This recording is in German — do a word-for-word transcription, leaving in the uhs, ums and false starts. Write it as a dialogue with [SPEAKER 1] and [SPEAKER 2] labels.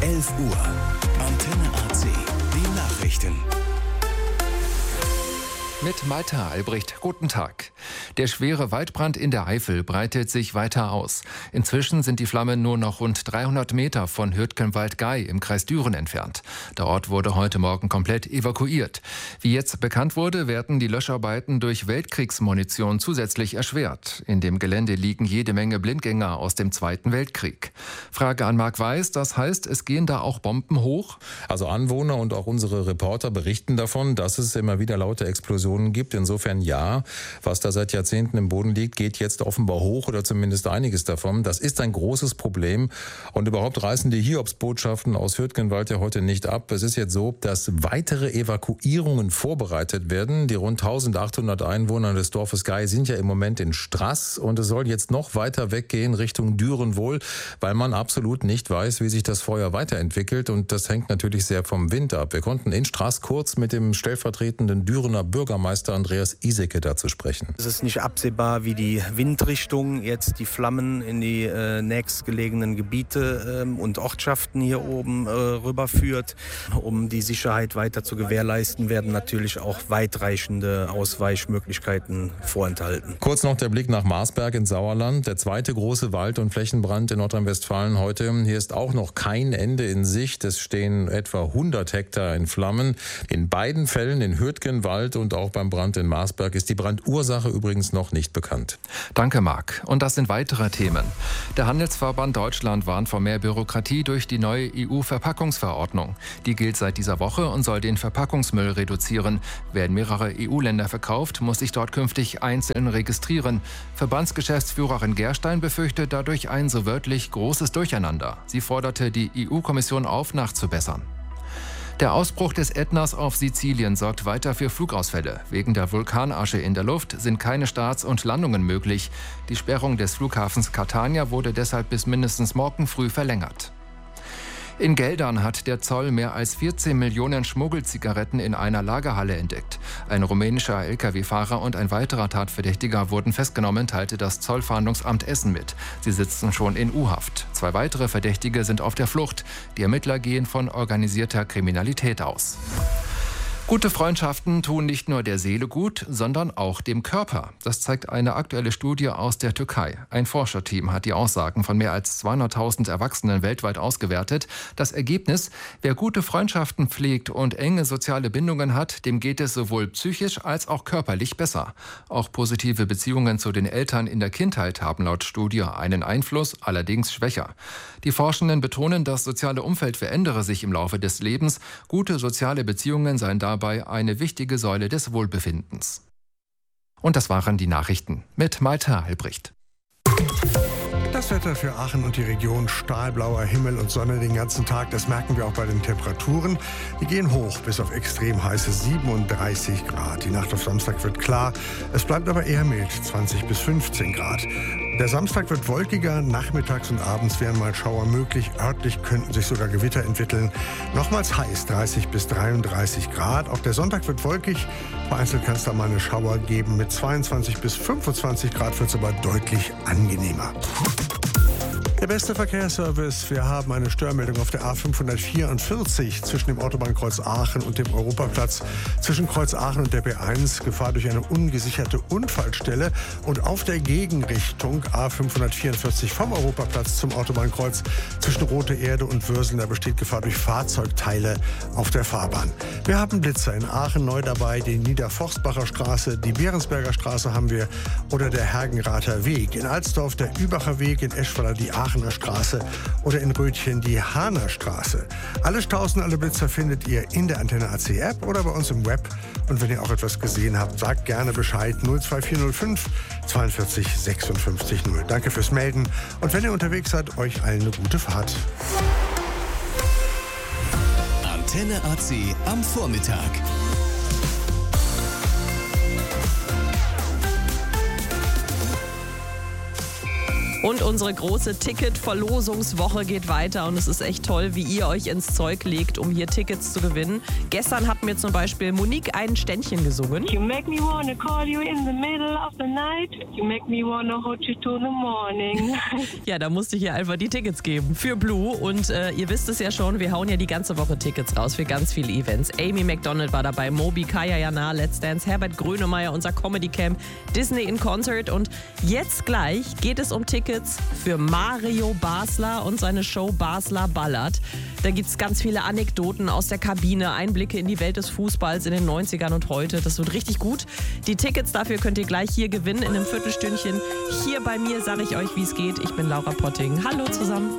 [SPEAKER 1] elf Uhr. Antenne A C. Die Nachrichten.
[SPEAKER 2] Mit Malta Albrecht. Guten Tag. Der schwere Waldbrand in der Eifel breitet sich weiter aus. Inzwischen sind die Flammen nur noch rund dreihundert Meter von Hürtgenwald-Gay im Kreis Düren entfernt. Der Ort wurde heute Morgen komplett evakuiert. Wie jetzt bekannt wurde, werden die Löscharbeiten durch Weltkriegsmunition zusätzlich erschwert. In dem Gelände liegen jede Menge Blindgänger aus dem Zweiten Weltkrieg. Frage an Marc Weiß, das heißt, es gehen da auch Bomben hoch?
[SPEAKER 3] Also Anwohner und auch unsere Reporter berichten davon, dass es immer wieder laute Explosionen gibt. Insofern ja, was da seit Jahrzehnten im Boden liegt, geht jetzt offenbar hoch oder zumindest einiges davon. Das ist ein großes Problem und überhaupt reißen die Hiobsbotschaften aus Hürtgenwald ja heute nicht ab. Es ist jetzt so, dass weitere Evakuierungen vorbereitet werden. Die rund eintausendachthundert Einwohner des Dorfes Gay sind ja im Moment in Straß und es soll jetzt noch weiter weggehen Richtung Düren wohl, weil man absolut nicht weiß, wie sich das Feuer weiterentwickelt und das hängt natürlich sehr vom Wind ab. Wir konnten in Straß kurz mit dem stellvertretenden Dürener Bürgermeister Andreas Iseke dazu sprechen.
[SPEAKER 4] Es ist nicht absehbar, wie die Windrichtung jetzt die Flammen in die äh, nächstgelegenen Gebiete äh, und Ortschaften hier oben äh, rüberführt. Um die Sicherheit weiter zu gewährleisten, werden natürlich auch weitreichende Ausweichmöglichkeiten vorenthalten.
[SPEAKER 3] Kurz noch der Blick nach Marsberg in Sauerland. Der zweite große Wald- und Flächenbrand in Nordrhein-Westfalen heute. Hier ist auch noch kein Ende in Sicht. Es stehen etwa hundert Hektar in Flammen. In beiden Fällen, in Hürtgenwald und auch beim Brand in Marsberg, ist die Brandursache übrigens noch nicht bekannt.
[SPEAKER 2] Danke, Marc. Und das sind weitere Themen. Der Handelsverband Deutschland warnt vor mehr Bürokratie durch die neue E U-Verpackungsverordnung. Die gilt seit dieser Woche und soll den Verpackungsmüll reduzieren. Wer in mehrere E U-Länder verkauft, muss sich dort künftig einzeln registrieren. Verbandsgeschäftsführerin Gerstein befürchtet dadurch ein so wörtlich großes Durcheinander. Sie forderte die E U-Kommission auf, nachzubessern. Der Ausbruch des Ätnas auf Sizilien sorgt weiter für Flugausfälle. Wegen der Vulkanasche in der Luft sind keine Starts und Landungen möglich. Die Sperrung des Flughafens Catania wurde deshalb bis mindestens morgen früh verlängert. In Geldern hat der Zoll mehr als vierzehn Millionen Schmuggelzigaretten in einer Lagerhalle entdeckt. Ein rumänischer L K W-Fahrer und ein weiterer Tatverdächtiger wurden festgenommen, teilte das Zollfahndungsamt Essen mit. Sie sitzen schon in U-Haft. Zwei weitere Verdächtige sind auf der Flucht. Die Ermittler gehen von organisierter Kriminalität aus. Gute Freundschaften tun nicht nur der Seele gut, sondern auch dem Körper. Das zeigt eine aktuelle Studie aus der Türkei. Ein Forscherteam hat die Aussagen von mehr als zweihunderttausend Erwachsenen weltweit ausgewertet. Das Ergebnis: Wer gute Freundschaften pflegt und enge soziale Bindungen hat, dem geht es sowohl psychisch als auch körperlich besser. Auch positive Beziehungen zu den Eltern in der Kindheit haben laut Studie einen Einfluss, allerdings schwächer. Die Forschenden betonen, das soziale Umfeld verändere sich im Laufe des Lebens. Gute soziale Beziehungen seien dabei eine wichtige Säule des Wohlbefindens. Und das waren die Nachrichten mit Malta Albrecht.
[SPEAKER 5] Das Wetter für Aachen und die Region: stahlblauer Himmel und Sonne den ganzen Tag. Das merken wir auch bei den Temperaturen. Die gehen hoch bis auf extrem heiße siebenunddreißig Grad. Die Nacht auf Samstag wird klar. Es bleibt aber eher mild, zwanzig bis fünfzehn Grad. Der Samstag wird wolkiger. Nachmittags und abends wären mal Schauer möglich. Örtlich könnten sich sogar Gewitter entwickeln. Nochmals heiß, dreißig bis dreiunddreißig Grad. Auch der Sonntag wird wolkig. Vereinzelt kann es da mal eine Schauer geben. Mit zweiundzwanzig bis fünfundzwanzig Grad wird es aber deutlich angenehmer. Der beste Verkehrsservice. Wir haben eine Störmeldung auf der A fünfhundertvierundvierzig zwischen dem Autobahnkreuz Aachen und dem Europaplatz. Zwischen Kreuz Aachen und der B eins Gefahr durch eine ungesicherte Unfallstelle. Und auf der Gegenrichtung A fünfhundertvierundvierzig vom Europaplatz zum Autobahnkreuz zwischen Rote Erde und Würseln. Da besteht Gefahr durch Fahrzeugteile auf der Fahrbahn. Wir haben Blitzer in Aachen neu dabei. Die Niederforstbacher Straße, die Behrensberger Straße haben wir oder der Hergenrather Weg. In Alsdorf der Übacher Weg, in Eschweiler die Aachener Straße oder in Rötchen die Hahner Straße. Alle Staus und alle Blitzer findet ihr in der Antenne A C App oder bei uns im Web. Und wenn ihr auch etwas gesehen habt, sagt gerne Bescheid. null zwei vier null fünf zweiundvierzig sechsundfünfzig null. Danke fürs Melden. Und wenn ihr unterwegs seid, euch allen eine gute Fahrt.
[SPEAKER 1] Antenne A C am Vormittag.
[SPEAKER 6] Und unsere große Ticket-Verlosungswoche geht weiter und es ist echt toll, wie ihr euch ins Zeug legt, um hier Tickets zu gewinnen. Gestern hat mir zum Beispiel Monique ein Ständchen gesungen.
[SPEAKER 7] You make me wanna call you in the middle of the night. You make me wanna hold you to the morning.
[SPEAKER 6] Ja, da musste ich ihr einfach die Tickets geben für Blue. Und äh, ihr wisst es ja schon, wir hauen ja die ganze Woche Tickets raus für ganz viele Events. Amy McDonald war dabei, Moby, Kaya Jana, Let's Dance, Herbert Grönemeyer, unser Comedy Camp, Disney in Concert. Und jetzt gleich geht es um Tickets für Mario Basler und seine Show Basler Ballert. Da gibt es ganz viele Anekdoten aus der Kabine, Einblicke in die Welt des Fußballs in den neunzigern und heute. Das wird richtig gut. Die Tickets dafür könnt ihr gleich hier gewinnen in einem Viertelstündchen. Hier bei mir sage ich euch, wie es geht. Ich bin Laura Potting. Hallo zusammen.